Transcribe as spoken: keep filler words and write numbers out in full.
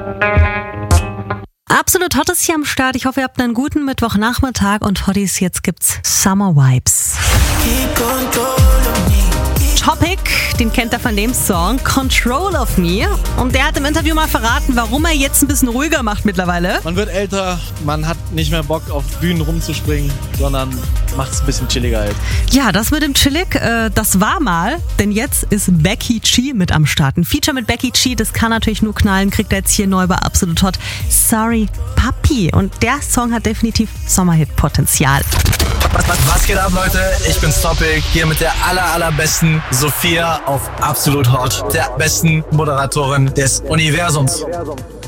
Absolut Hot ist hier am Start. Ich hoffe, ihr habt einen guten Mittwochnachmittag und Hotties, jetzt gibt's Summer Vibes. Topic, den kennt er von dem Song Control of Me, und der hat im Interview mal verraten, warum er jetzt ein bisschen ruhiger macht mittlerweile. Man wird älter, man hat nicht mehr Bock auf Bühnen rumzuspringen, sondern macht es ein bisschen chilliger halt. Ja, das mit dem Chillig, äh, das war mal, denn jetzt ist Becky G mit am Start. Ein Feature mit Becky G, das kann natürlich nur knallen, kriegt er jetzt hier neu bei Absolut Hot. Sorry, Papi. Und der Song hat definitiv Sommerhit-Potenzial. Was, was, was geht ab, Leute? Ich bin's Topic, hier mit der aller, allerbesten Sophia auf Absolut Hot, der besten Moderatorin des Universums.